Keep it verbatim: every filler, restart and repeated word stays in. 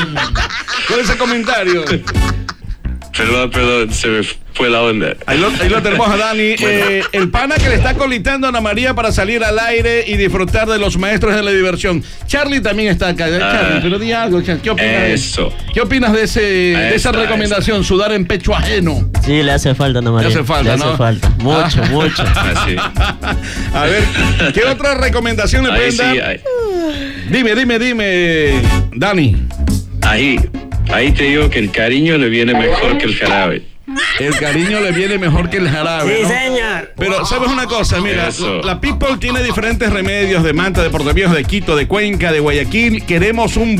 con ese comentario. Perdón, perdón, se me fue la onda. Ahí lo, ahí lo tenemos a Dani. Bueno. Eh, el pana que le está colitando a Ana María para salir al aire y disfrutar de los maestros de la diversión. Charlie también está acá. Ah, Charlie, pero di algo. ¿Qué opinas eso. de, ¿qué opinas de, ese, de esa recomendación? Esta. Sudar en pecho ajeno. Sí, le hace falta a Ana María. Le hace falta, le ¿no? hace falta. Mucho, ah. mucho. Así. A ver, ¿qué otra recomendación le pueden sí, dar? Ahí. Dime, dime, dime, Dani. Ahí, ahí te digo que el cariño le viene mejor que el jarabe. El cariño le viene mejor que el jarabe, sí, ¿no? señor. Pero sabes una cosa, mira, la, la People tiene diferentes remedios de Manta, de Portovías, de Quito, de Cuenca, de Guayaquil. Queremos un